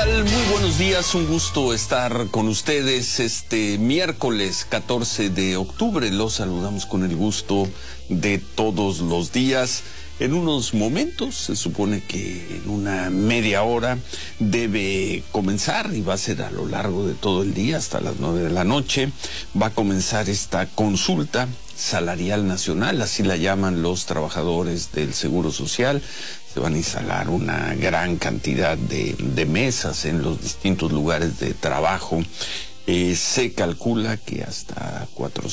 tal? Muy buenos días, un gusto estar con ustedes este miércoles 14 de octubre. Los saludamos con el gusto de todos los días. En unos momentos, se supone que en una media hora debe comenzar, y va a ser a lo largo de todo el día, hasta las 9 de la noche, va a comenzar esta consulta salarial nacional, así la llaman los trabajadores del Seguro Social. Se van a instalar una gran cantidad de mesas en los distintos lugares de trabajo. Se calcula que hasta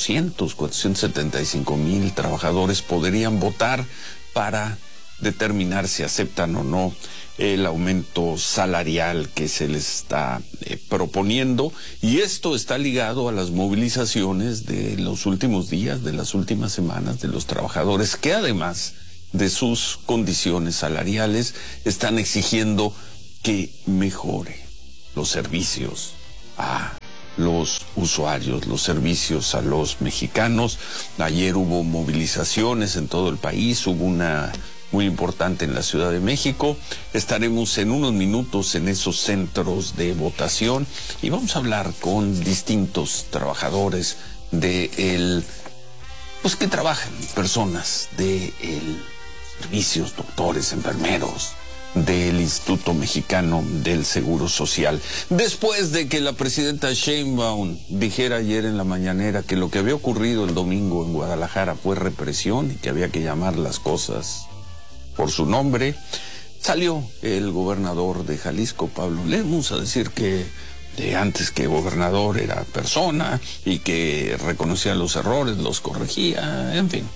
475,000 trabajadores podrían votar para determinar si aceptan o no el aumento salarial que se les está proponiendo, y esto está ligado a las movilizaciones de los últimos días, de las últimas semanas, de los trabajadores que además de sus condiciones salariales están exigiendo que mejore los servicios a los usuarios, los servicios a los mexicanos. Ayer hubo movilizaciones en todo el país, hubo una muy importante en la Ciudad de México. Estaremos en unos minutos en esos centros de votación y vamos a hablar con distintos trabajadores pues que trabajan, personas de servicios, doctores, enfermeros, del Instituto Mexicano del Seguro Social. Después de que la presidenta Sheinbaum dijera ayer en la mañanera que lo que había ocurrido el domingo en Guadalajara fue represión y que había que llamar las cosas por su nombre, salió el gobernador de Jalisco, Pablo Lemus, a decir que antes que gobernador era persona y que reconocía los errores, los corregía, en fin,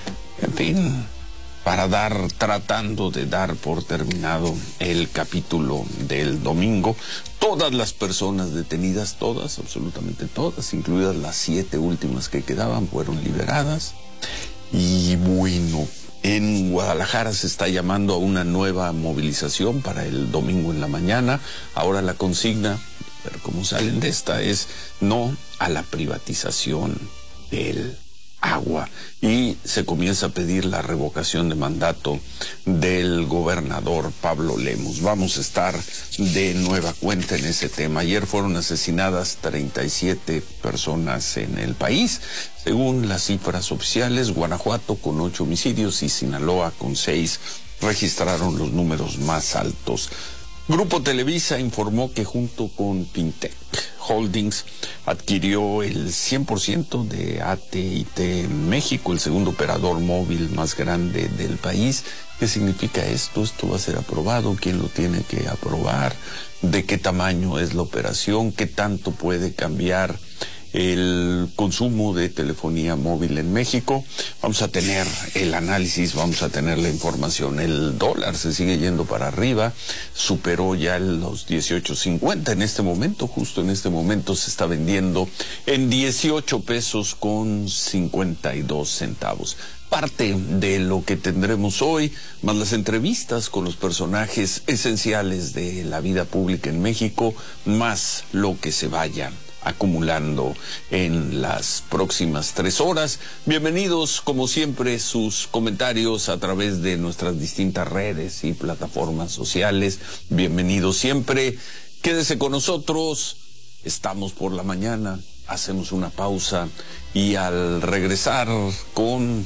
tratando de dar por terminado el capítulo del domingo. Todas las personas detenidas, todas, absolutamente todas, incluidas las 7 últimas que quedaban, fueron liberadas. Y bueno, en Guadalajara se está llamando a una nueva movilización para el domingo en la mañana. Ahora la consigna, pero cómo salen de esta, es no a la privatización del agua, y se comienza a pedir la revocación de mandato del gobernador Pablo Lemus. Vamos a estar de nueva cuenta en ese tema. Ayer fueron asesinadas 37 personas en el país, según las cifras oficiales. Guanajuato con 8 homicidios y Sinaloa con 6 registraron los números más altos. Grupo Televisa informó que junto con Pintec Holdings adquirió el 100% de AT&T México, el segundo operador móvil más grande del país. ¿Qué significa esto? Esto va a ser aprobado. ¿Quién lo tiene que aprobar? ¿De qué tamaño es la operación? ¿Qué tanto puede cambiar el consumo de telefonía móvil en México? Vamos a tener el análisis, vamos a tener la información. El dólar se sigue yendo para arriba, superó ya los 18.50 en este momento. Justo en este momento se está vendiendo en 18 pesos con 52 centavos. Parte de lo que tendremos hoy, más las entrevistas con los personajes esenciales de la vida pública en México, más lo que se vaya acumulando en las próximas 3 horas. Bienvenidos, como siempre, sus comentarios a través de nuestras distintas redes y plataformas sociales. Bienvenidos siempre. Quédese con nosotros. Estamos por la mañana. Hacemos una pausa y al regresar con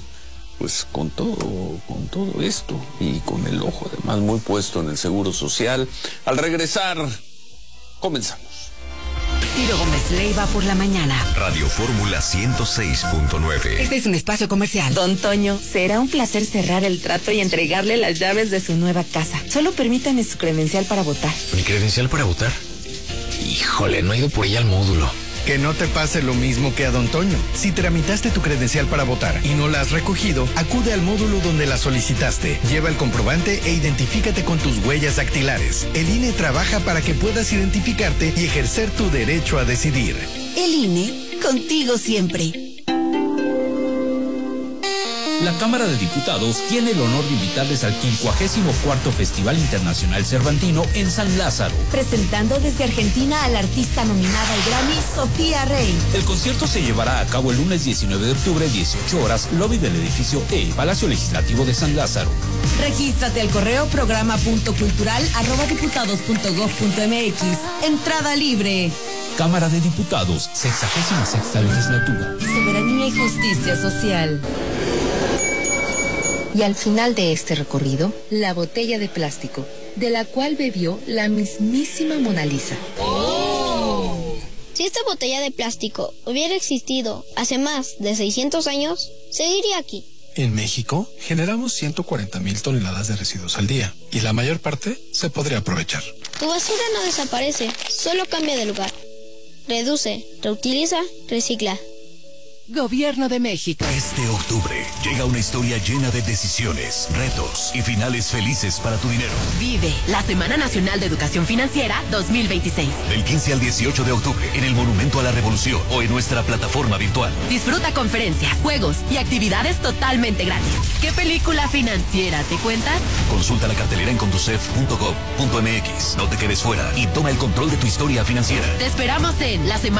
todo esto y con el ojo además muy puesto en el Seguro Social, al regresar comenzamos. Ciro Gómez Leiva por la mañana. Radio Fórmula 106.9. Este es un espacio comercial. Don Toño, será un placer cerrar el trato y entregarle las llaves de su nueva casa. Solo permítame su credencial para votar. ¿Mi credencial para votar? Híjole, no he ido por ella al módulo. Que no te pase lo mismo que a Don Toño. Si tramitaste tu credencial para votar y no la has recogido, acude al módulo donde la solicitaste. Lleva el comprobante e identifícate con tus huellas dactilares. El INE trabaja para que puedas identificarte y ejercer tu derecho a decidir. El INE, contigo siempre. La Cámara de Diputados tiene el honor de invitarles al 54º Festival Internacional Cervantino en San Lázaro. Presentando desde Argentina a la artista nominada al Grammy, Sofía Rey. El concierto se llevará a cabo el lunes 19 de octubre, 18 horas, lobby del edificio E, Palacio Legislativo de San Lázaro. Regístrate al correo programa.cultural@diputados.gov.mx. Entrada libre. Cámara de Diputados, 66ª Legislatura. Soberanía y justicia social. Y al final de este recorrido, la botella de plástico, de la cual bebió la mismísima Mona Lisa. ¡Oh! Si esta botella de plástico hubiera existido hace más de 600 años, seguiría aquí. En México, generamos 140,000 toneladas de residuos al día, y la mayor parte se podría aprovechar. Tu basura no desaparece, solo cambia de lugar. Reduce, reutiliza, recicla. Gobierno de México. Este octubre llega una historia llena de decisiones, retos y finales felices para tu dinero. Vive la Semana Nacional de Educación Financiera 2026. Del 15 al 18 de octubre en el Monumento a la Revolución o en nuestra plataforma virtual. Disfruta conferencias, juegos y actividades totalmente gratis. ¿Qué película financiera te cuentas? Consulta la cartelera en conducef.gov.mx. No te quedes fuera y toma el control de tu historia financiera. Te esperamos en la Semana